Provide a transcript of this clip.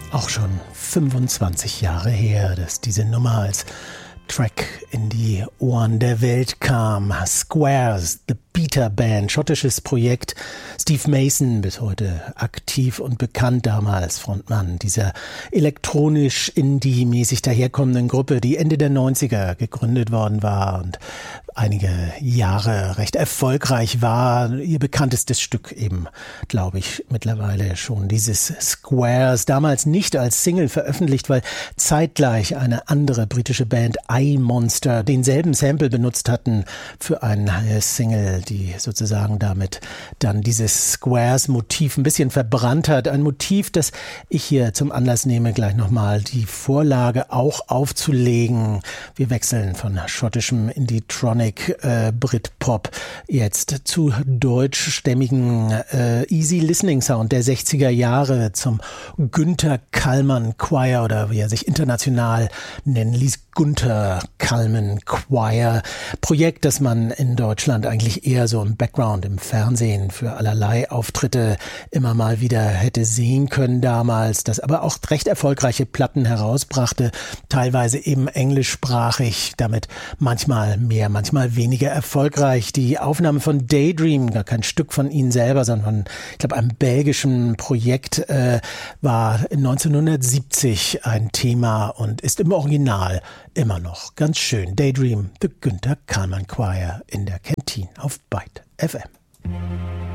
Auch schon 25 Jahre her, dass diese Nummer als Track in die Ohren der Welt kam. Squares, The Beater Band, schottisches Projekt. Steve Mason, bis heute aktiv und bekannt, damals Frontmann dieser elektronisch-indie-mäßig daherkommenden Gruppe, die Ende der 90er gegründet worden war und einige Jahre recht erfolgreich war. Ihr bekanntestes Stück eben, glaube ich, mittlerweile schon dieses Squares. Damals nicht als Single veröffentlicht, weil zeitgleich eine andere britische Band, iMonster, denselben Sample benutzt hatten für eine Single, die sozusagen damit dann dieses Squares-Motiv ein bisschen verbrannt hat. Ein Motiv, das ich hier zum Anlass nehme, gleich nochmal die Vorlage auch aufzulegen. Wir wechseln von schottischem Indie-Tronic Britpop jetzt zu deutschstämmigen Easy Listening Sound der 60er Jahre, zum Günther Kallman Choir oder wie er sich international nennen ließ, Günther Kallman Choir. Projekt, das man in Deutschland eigentlich eher so im Background, im Fernsehen für allerlei Auftritte immer mal wieder hätte sehen können damals, das aber auch recht erfolgreiche Platten herausbrachte, teilweise eben englischsprachig, damit manchmal mehr, manchmal weniger erfolgreich. Die Aufnahme von Daydream, gar kein Stück von ihnen selber, sondern von, ich glaube, einem belgischen Projekt, war 1970 ein Thema und ist im Original immer noch ganz schön. Daydream, The Günther Kallman Choir in der Kantine auf Byte FM.